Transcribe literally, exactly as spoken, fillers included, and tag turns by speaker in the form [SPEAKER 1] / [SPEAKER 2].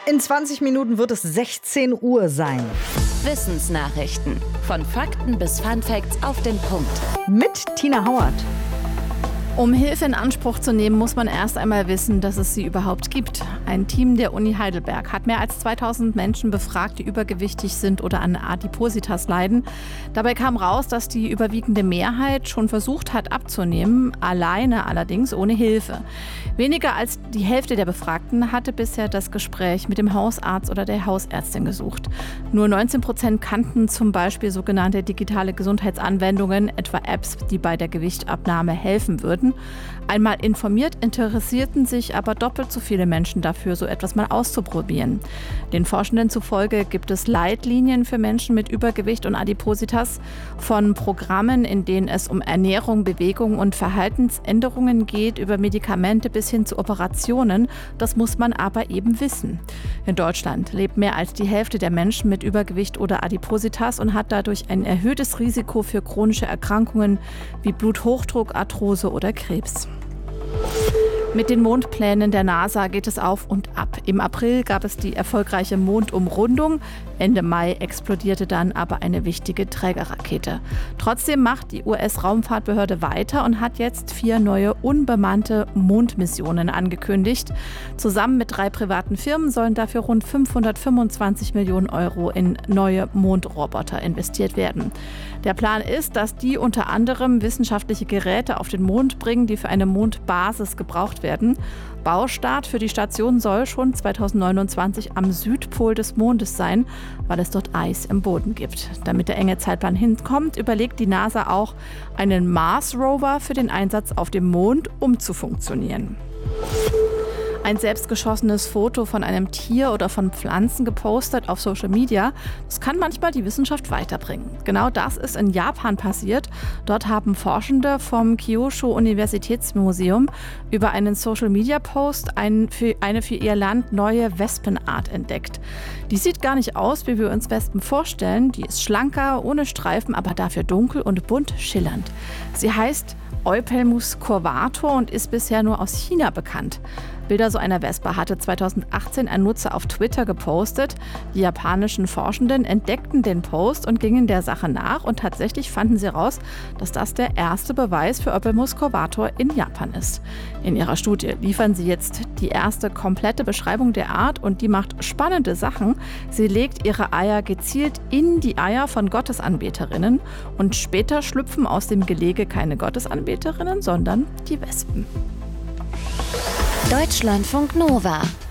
[SPEAKER 1] In zwanzig Minuten wird es sechzehn Uhr sein.
[SPEAKER 2] Wissensnachrichten. Von Fakten bis Funfacts auf den Punkt.
[SPEAKER 1] Mit Tina Hauert.
[SPEAKER 3] Um Hilfe in Anspruch zu nehmen, muss man erst einmal wissen, dass es sie überhaupt gibt. Ein Team der Uni Heidelberg hat mehr als zweitausend Menschen befragt, die übergewichtig sind oder an Adipositas leiden. Dabei kam raus, dass die überwiegende Mehrheit schon versucht hat abzunehmen, alleine allerdings ohne Hilfe. Weniger als die Hälfte der Befragten hatte bisher das Gespräch mit dem Hausarzt oder der Hausärztin gesucht. Nur neunzehn Prozent kannten zum Beispiel sogenannte digitale Gesundheitsanwendungen, etwa Apps, die bei der Gewichtabnahme helfen würden. Einmal informiert, interessierten sich aber doppelt so viele Menschen dafür, so etwas mal auszuprobieren. Den Forschenden zufolge gibt es Leitlinien für Menschen mit Übergewicht und Adipositas, von Programmen, in denen es um Ernährung, Bewegung und Verhaltensänderungen geht, über Medikamente bis hin zu Operationen. Das muss man aber eben wissen. In Deutschland lebt mehr als die Hälfte der Menschen mit Übergewicht oder Adipositas und hat dadurch ein erhöhtes Risiko für chronische Erkrankungen wie Bluthochdruck, Arthrose oder Krebs. Mit den Mondplänen der NASA geht es auf und ab. Im April gab es die erfolgreiche Mondumrundung. Ende Mai explodierte dann aber eine wichtige Trägerrakete. Trotzdem macht die U S-Raumfahrtbehörde weiter und hat jetzt vier neue unbemannte Mondmissionen angekündigt. Zusammen mit drei privaten Firmen sollen dafür rund fünfhundertfünfundzwanzig Millionen Euro in neue Mondroboter investiert werden. Der Plan ist, dass die unter anderem wissenschaftliche Geräte auf den Mond bringen, die für eine Mondbasis gebraucht werden. Baustart für die Station soll schon zweitausendneunundzwanzig am Südpol des Mondes sein, weil es dort Eis im Boden gibt. Damit der enge Zeitplan hinkommt, überlegt die NASA auch, einen Mars-Rover für den Einsatz auf dem Mond umzufunktionieren. Ein selbstgeschossenes Foto von einem Tier oder von Pflanzen gepostet auf Social Media, das kann manchmal die Wissenschaft weiterbringen. Genau das ist in Japan passiert. Dort haben Forschende vom Kyushu Universitätsmuseum über einen Social-Media-Post ein für, eine für ihr Land neue Wespenart entdeckt. Die sieht gar nicht aus, wie wir uns Wespen vorstellen. Die ist schlanker, ohne Streifen, aber dafür dunkel und bunt schillernd. Sie heißt Eupelmus curvator und ist bisher nur aus China bekannt. Bilder so einer Wespe hatte zweitausendachtzehn ein Nutzer auf Twitter gepostet. Die japanischen Forschenden entdeckten den Post und gingen der Sache nach und tatsächlich fanden sie heraus, dass das der erste Beweis für Eupelmus curvator in Japan ist. In ihrer Studie liefern sie jetzt die erste komplette Beschreibung der Art und die macht spannende Sachen. Sie legt ihre Eier gezielt in die Eier von Gottesanbeterinnen und später schlüpfen aus dem Gelege keine Gottesanbeterinnen, sondern die Wespen.
[SPEAKER 2] Deutschlandfunk Nova